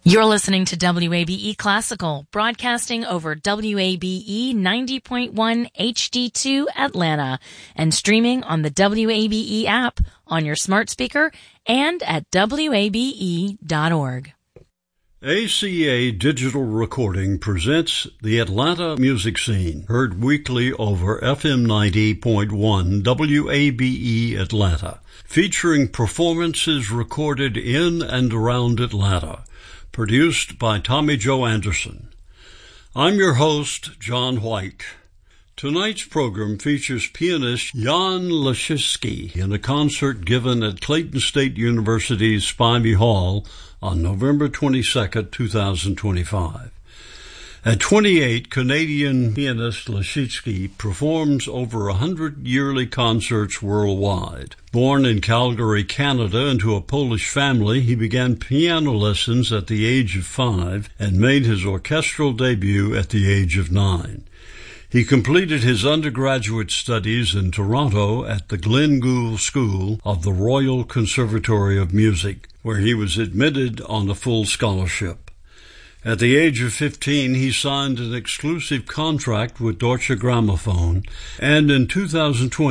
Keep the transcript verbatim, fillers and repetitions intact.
You're listening to W A B E Classical, broadcasting over W A B E ninety point one H D two Atlanta and streaming on the W A B E app on your smart speaker and at W A B E dot org. A C A Digital Recording presents the Atlanta Music Scene, heard weekly over F M ninety point one W A B E Atlanta, featuring performances recorded in and around Atlanta. Produced by Tommy Joe Anderson. I'm your host, John White. Tonight's program features pianist Jan Leszczyński in a concert given at Clayton State University's Spivey Hall on November twenty-second, two thousand twenty-five. At twenty-eight, Canadian pianist Leszczyński performs over a hundred yearly concerts worldwide. Born in Calgary, Canada, into a Polish family, he began piano lessons at the age of five and made his orchestral debut at the age of nine. He completed his undergraduate studies in Toronto at the Glenn Gould School of the Royal Conservatory of Music, where he was admitted on a full scholarship. At the age of fifteen, he signed an exclusive contract with Deutsche Grammophon, and in two thousand twenty